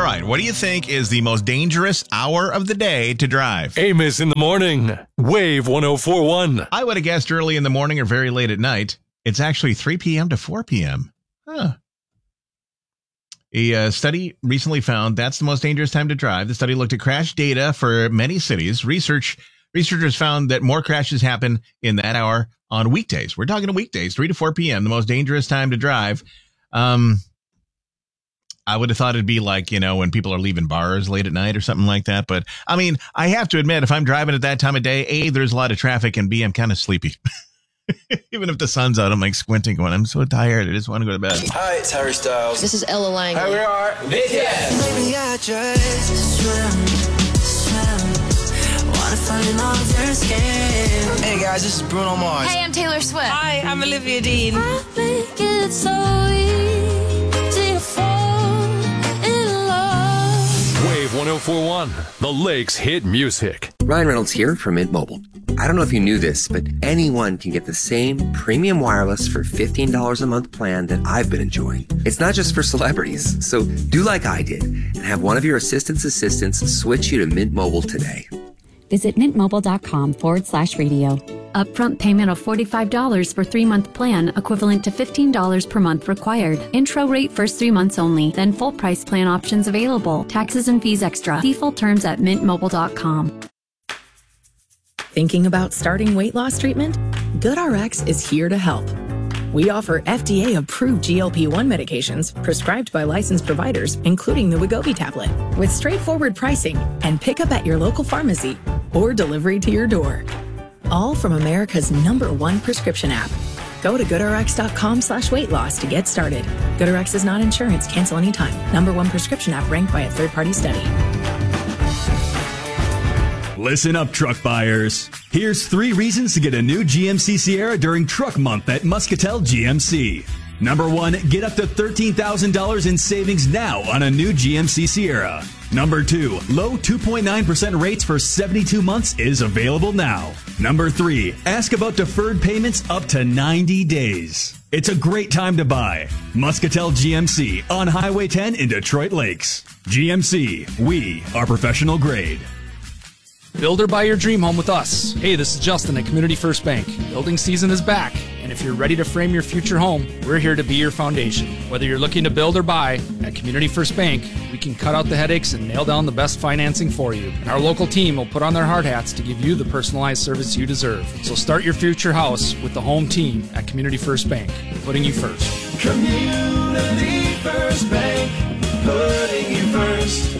right. What do you think is the most dangerous hour of the day to drive? Amos in the morning. Wave 104.1. I would have guessed early in the morning or very late at night. It's actually 3 p.m. to 4 p.m. A study recently found that's the most dangerous time to drive. The study looked at crash data for many cities. Researchers found that more crashes happen in that hour on weekdays. We're talking weekdays, 3 to 4 p.m., the most dangerous time to drive. I would have thought it'd be like, when people are leaving bars late at night or something like that. But, I have to admit, if I'm driving at that time of day, A, there's a lot of traffic, and B, I'm kind of sleepy. Even if the sun's out, I'm like squinting going, I'm so tired. I just want to go to bed. Hi, it's Harry Styles. This is Ella Langley. Here we are. BTS. Maybe I just swim. Wanna find all their skin. Hey guys, this is Bruno Mars. Hey, I'm Taylor Swift. Hi, I'm Olivia Dean. I think it's so easy to fall in love. Wave 104.1. The Lakes hit music. Ryan Reynolds here from Mint Mobile. I don't know if you knew this, but anyone can get the same premium wireless for $15 a month plan that I've been enjoying. It's not just for celebrities, so do like I did and have one of your assistants switch you to Mint Mobile today. Visit mintmobile.com/radio. Upfront payment of $45 for 3-month plan, equivalent to $15 per month required. Intro rate first 3 months only, then full price plan options available. Taxes and fees extra. See full terms at mintmobile.com. Thinking about starting weight loss treatment? GoodRx is here to help. We offer FDA-approved GLP-1 medications prescribed by licensed providers, including the Wegovy tablet, with straightforward pricing and pickup at your local pharmacy or delivery to your door. All from America's #1 prescription app. Go to goodrx.com/weight loss to get started. GoodRx is not insurance. Cancel anytime. #1 prescription app ranked by a third-party study. Listen up, truck buyers. Here's 3 reasons to get a new GMC Sierra during Truck Month at Muscatel GMC. Number 1, get up to $13,000 in savings now on a new GMC Sierra. Number 2, low 2.9% rates for 72 months is available now. Number 3, ask about deferred payments up to 90 days. It's a great time to buy. Muscatel GMC on Highway 10 in Detroit Lakes. GMC, we are professional grade. Build or buy your dream home with us. Hey, this is Justin at Community First Bank. Building season is back, and if you're ready to frame your future home, we're here to be your foundation. Whether you're looking to build or buy, at Community First Bank, we can cut out the headaches and nail down the best financing for you. And our local team will put on their hard hats to give you the personalized service you deserve. So start your future house with the home team at Community First Bank, putting you first. Community First Bank, putting you first.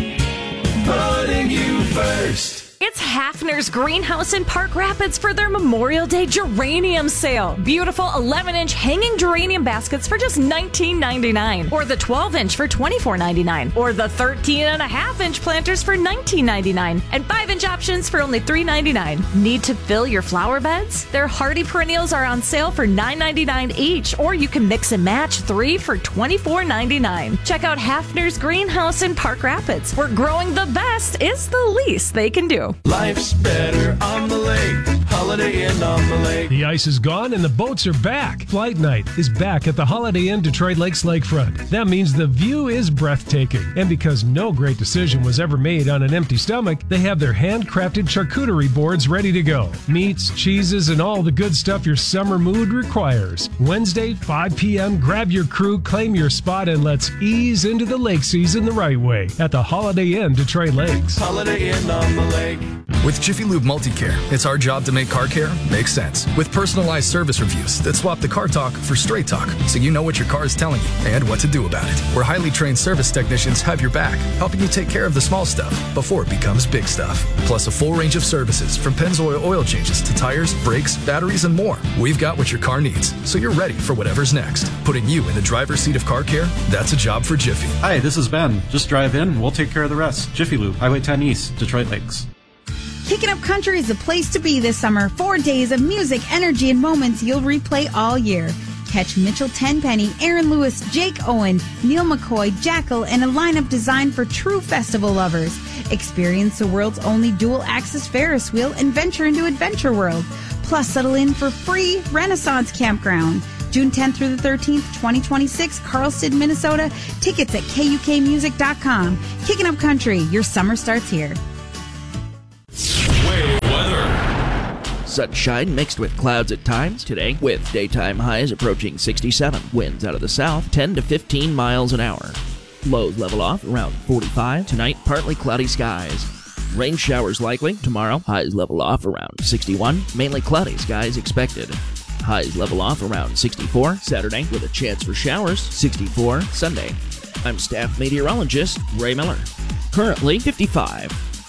Putting you first. It's Hafner's Greenhouse in Park Rapids for their Memorial Day geranium sale. Beautiful 11-inch hanging geranium baskets for just $19.99. Or the 12-inch for $24.99. Or the 13.5-inch planters for $19.99. And 5-inch options for only $3.99. Need to fill your flower beds? Their hardy perennials are on sale for $9.99 each. Or you can mix and match 3 for $24.99. Check out Hafner's Greenhouse in Park Rapids, where growing the best is the least they can do. Life's better on the lake. Holiday Inn on the lake. The ice is gone and the boats are back. Flight night is back at the Holiday Inn Detroit Lakes Lakefront. That means the view is breathtaking. And because no great decision was ever made on an empty stomach, they have their handcrafted charcuterie boards ready to go. Meats, cheeses, and all the good stuff your summer mood requires. Wednesday, 5 p.m., grab your crew, claim your spot, and let's ease into the lake season the right way at the Holiday Inn Detroit Lakes. Holiday Inn on the lake. With Jiffy Lube Multicare, it's our job to make car care make sense. With personalized service reviews that swap the car talk for straight talk, so you know what your car is telling you and what to do about it. Where highly trained service technicians have your back, helping you take care of the small stuff before it becomes big stuff. Plus a full range of services from Pennzoil oil changes to tires, brakes, batteries, and more. We've got what your car needs, so you're ready for whatever's next. Putting you in the driver's seat of car care, that's a job for Jiffy. Hi, this is Ben. Just drive in, we'll take care of the rest. Jiffy Lube, Highway 10 East, Detroit Lakes. Kicking Up Country is the place to be this summer. 4 days of music, energy, and moments you'll replay all year. Catch Mitchell Tenpenny, Aaron Lewis, Jake Owen, Neil McCoy, Jackal, and a lineup designed for true festival lovers. Experience the world's only dual-axis Ferris wheel and venture into Adventure World. Plus, settle in for free Renaissance Campground. June 10th through the 13th, 2026, Carlston, Minnesota. Tickets at KUKmusic.com. Kicking Up Country, your summer starts here. Wave weather. Sunshine mixed with clouds at times today, with daytime highs approaching 67. Winds out of the south 10 to 15 miles an hour. Lows level off around 45. Tonight, partly cloudy skies. Rain showers likely. Tomorrow, highs level off around 61. Mainly cloudy skies expected. Highs level off around 64. Saturday, with a chance for showers, 64. Sunday. I'm staff meteorologist Ray Miller. Currently 55.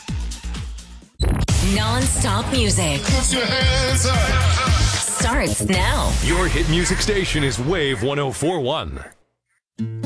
Non-stop music. Put your hands up. Starts now. Your hit music station is Wave 104.1.